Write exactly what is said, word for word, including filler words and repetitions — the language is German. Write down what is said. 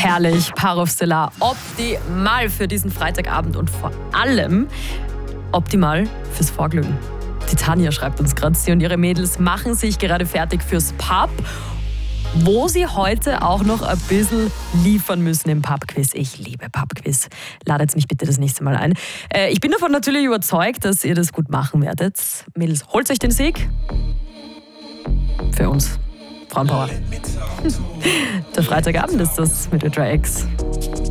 Herrlich, Parov Stellar, optimal für diesen Freitagabend und vor allem optimal fürs Vorglühen. Die Tanja schreibt uns gerade, sie und ihre Mädels machen sich gerade fertig fürs Pub, wo sie heute auch noch ein bisschen liefern müssen im Pubquiz. Ich liebe Pubquiz. Ladet mich bitte das nächste Mal ein. Äh, ich bin davon natürlich überzeugt, dass ihr das gut machen werdet. Mädels, holt euch den Sieg. Für uns. Frauenpower. Der Freitagabend ist das mit Ultra X.